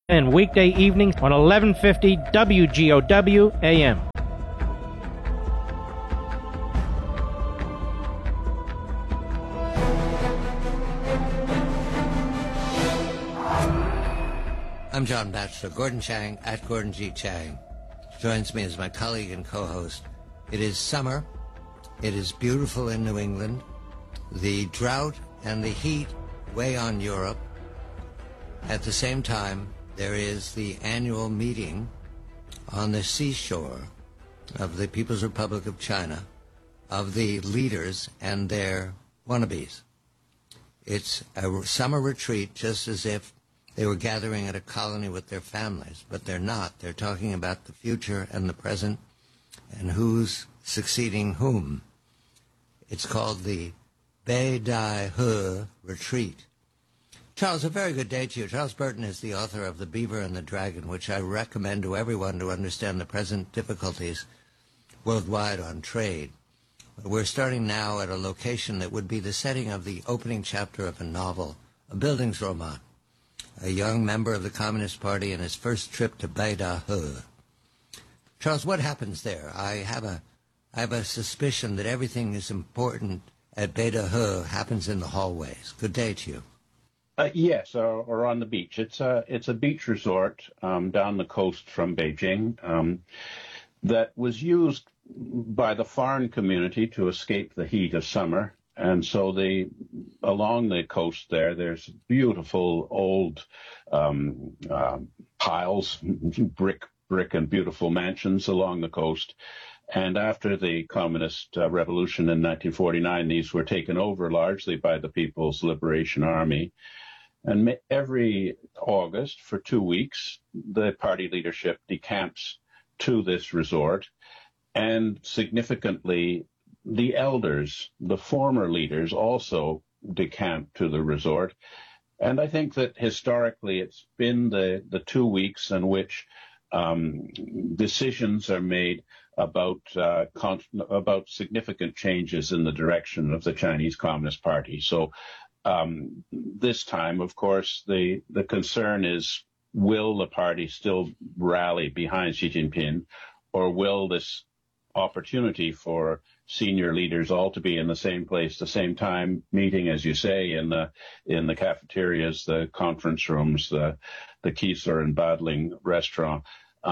and weekday evenings on 1150 WGOW AM. I'm John Batchelor. Gordon Chang at Gordon G. Chang joins me as my colleague and co-host. It is summer. It is beautiful in New England. The drought and the heat weigh on Europe. At the same time, there is the annual meeting on the seashore of the People's Republic of China of the leaders and their wannabes. It's a summer retreat, just as if they were gathering at a colony with their families, but they're not. They're talking about the future and the present and who's succeeding whom. It's called the Bai Dai He Retreat. Charles, a very good day to you. Charles Burton is the author of The Beaver and the Dragon, which I recommend to everyone to understand the present difficulties worldwide on trade. We're starting now at a location that would be the setting of the opening chapter of a novel, a Bildungsroman, a young member of the Communist Party in his first trip to Bai Dai He. Charles, what happens there? I have a suspicion that everything is important at Bai Dai He happens in the hallways. Good day to you. Yes, or on the beach. It's a beach resort down the coast from Beijing that was used by the foreign community to escape the heat of summer. And so along the coast there's beautiful old piles, brick and beautiful mansions along the coast. And after the Communist Revolution in 1949, these were taken over largely by the People's Liberation Army. And every August, for 2 weeks, the party leadership decamps to this resort. And significantly, the elders, the former leaders, also decamp to the resort. And I think that historically it's been the 2 weeks in which decisions are made about significant changes in the direction of the Chinese Communist Party. So this time, of course, the concern is, will the party still rally behind Xi Jinping, or will this opportunity for senior leaders all to be in the same place, the same time, meeting, as you say, in the cafeterias, the conference rooms, the Kiesler and Badling restaurant,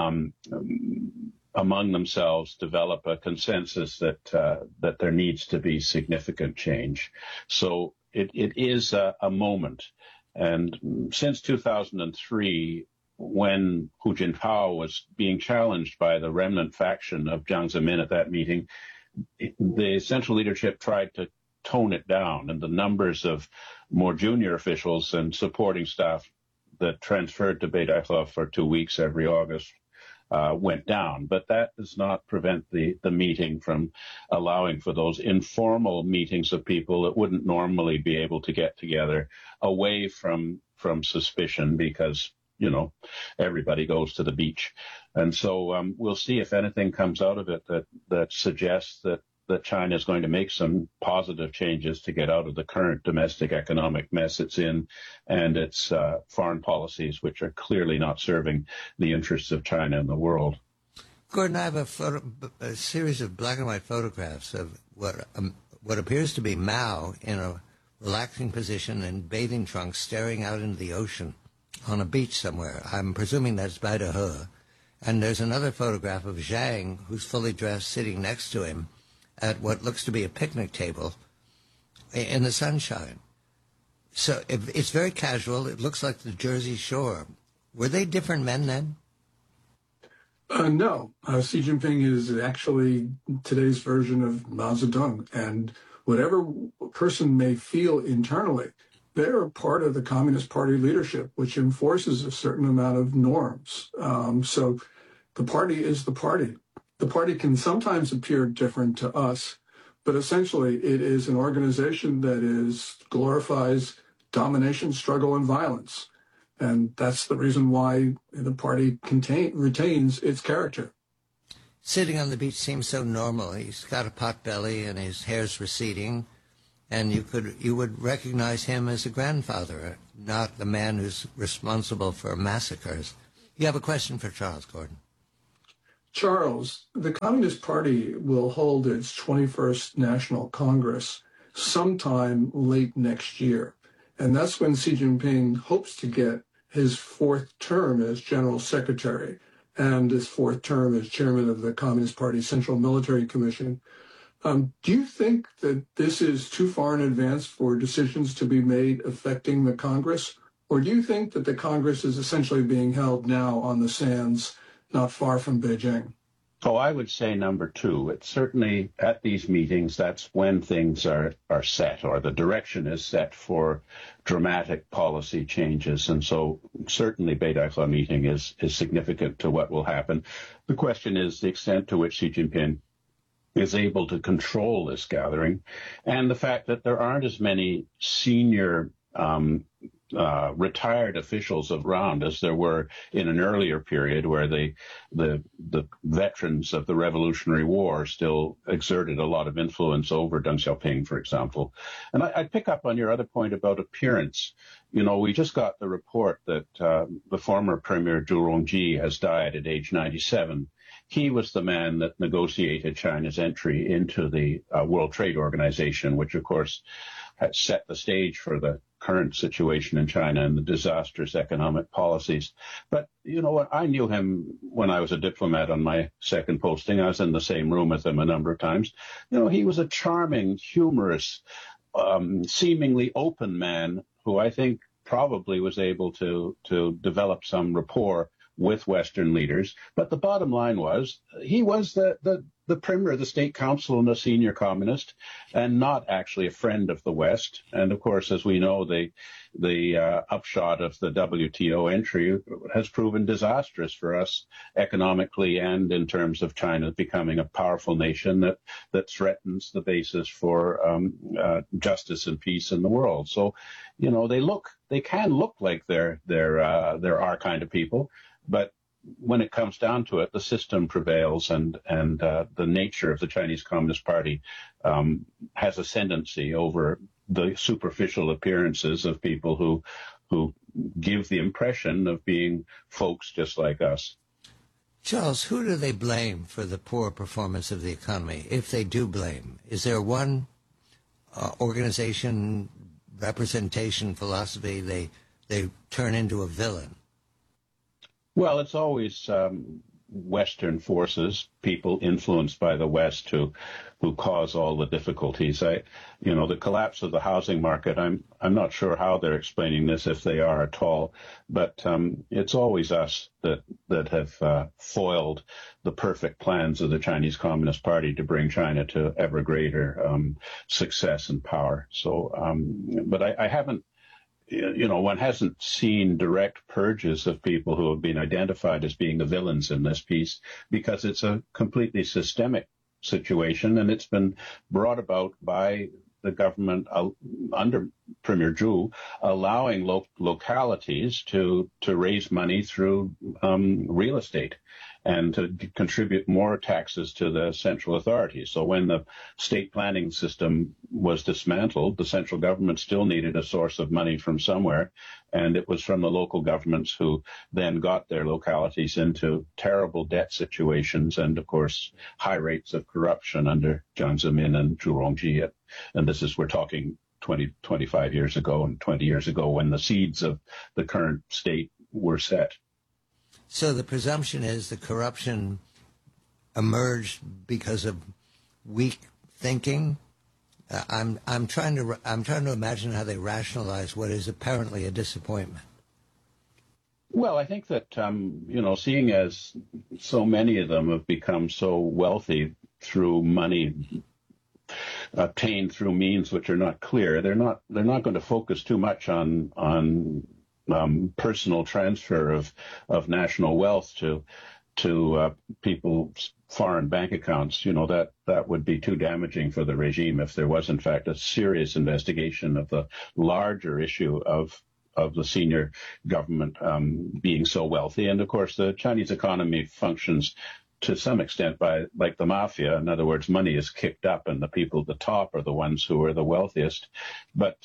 among themselves develop a consensus that there needs to be significant change. So it is a moment. And since 2003, when Hu Jintao was being challenged by the remnant faction of Jiang Zemin at that meeting, the central leadership tried to tone it down, and the numbers of more junior officials and supporting staff that transferred to Bai Dai He for 2 weeks every August went down. But that does not prevent the meeting from allowing for those informal meetings of people that wouldn't normally be able to get together, away from suspicion, because everybody goes to the beach. And so we'll see if anything comes out of it that suggests that China is going to make some positive changes to get out of the current domestic economic mess it's in, and its foreign policies, which are clearly not serving the interests of China in the world. Gordon, I have a series of black and white photographs of what appears to be Mao in a relaxing position in bathing trunks, staring out into the ocean on a beach somewhere. I'm presuming that's Bai Dai He. And there's another photograph of Zhang, who's fully dressed, sitting next to him at what looks to be a picnic table in the sunshine. So it's very casual. It looks like the Jersey Shore. Were they different men then? No. Xi Jinping is actually today's version of Mao Zedong. And whatever a person may feel internally, they're a part of the Communist Party leadership, which enforces a certain amount of norms. So the party is the party. The party can sometimes appear different to us, but essentially it is an organization that glorifies domination, struggle, and violence. And that's the reason why the party retains its character. Sitting on the beach seems so normal. He's got a pot belly and his hair's receding. and you would recognize him as a grandfather, not the man who's responsible for massacres. You have a question for Charles Gordon. Charles, the Communist Party will hold its 21st National Congress sometime late next year, and that's when Xi Jinping hopes to get his fourth term as General Secretary and his fourth term as Chairman of the Communist Party Central Military Commission. Do you think that this is too far in advance for decisions to be made affecting the Congress? Or do you think that the Congress is essentially being held now on the sands not far from Beijing? Oh, I would say number two. It's certainly at these meetings, that's when things are set, or the direction is set for dramatic policy changes. And so certainly Beidaihe meeting is significant to what will happen. The question is the extent to which Xi Jinping is able to control this gathering, and the fact that there aren't as many senior retired officials around as there were in an earlier period where the veterans of the Revolutionary War still exerted a lot of influence over Deng Xiaoping, for example. And I'd pick up on your other point about appearance. You know, we just got the report that the former Premier Zhu Rongji has died at age 97. He was the man that negotiated China's entry into the World Trade Organization, which, of course, had set the stage for the current situation in China and the disastrous economic policies. But, you know, I knew him when I was a diplomat on my second posting. I was in the same room with him a number of times. You know, he was a charming, humorous, seemingly open man who I think probably was able to develop some rapport with Western leaders. But the bottom line was he was the premier of the state council and a senior communist, and not actually a friend of the West. And of course, as we know, the upshot of the WTO entry has proven disastrous for us economically and in terms of China becoming a powerful nation that threatens the basis for justice and peace in the world. So, you know, they can look like they're our kind of people, but when it comes down to it, the system prevails, and the nature of the Chinese Communist Party has ascendancy over the superficial appearances of people who give the impression of being folks just like us. Charles, who do they blame for the poor performance of the economy, if they do blame? Is there one organization, representation, philosophy they turn into a villain? Well, it's always Western forces, people influenced by the West who cause all the difficulties. The collapse of the housing market, I'm not sure how they're explaining this, if they are at all, but it's always us that have foiled the perfect plans of the Chinese Communist Party to bring China to ever greater success and power. So, but I haven't, one hasn't seen direct purges of people who have been identified as being the villains in this piece, because it's a completely systemic situation, and it's been brought about by the government under Premier Zhu, allowing localities to raise money through real estate and to contribute more taxes to the central authorities. So when the state planning system was dismantled, the central government still needed a source of money from somewhere, and it was from the local governments who then got their localities into terrible debt situations and, of course, high rates of corruption under Jiang Zemin and Zhu Rongji. And this is, we're talking 25 years ago and 20 years ago, when the seeds of the current state were set. So the presumption is the corruption emerged because of weak thinking. I'm trying to imagine how they rationalize what is apparently a disappointment. Well, I think that seeing as so many of them have become so wealthy through money obtained through means which are not clear, they're not going to focus too much on personal transfer of national wealth to people's foreign bank accounts. That would be too damaging for the regime if there was, in fact, a serious investigation of the larger issue of the senior government being so wealthy. And of course, the Chinese economy functions to some extent by like the mafia. In other words, money is kicked up and the people at the top are the ones who are the wealthiest. But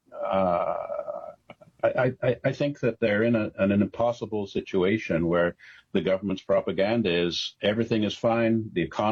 I think that they're in an impossible situation where the government's propaganda is everything is fine, the economy